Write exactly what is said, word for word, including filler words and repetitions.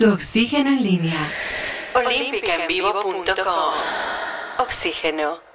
Tu oxígeno en línea. olímpica en vivo punto com. Oxígeno.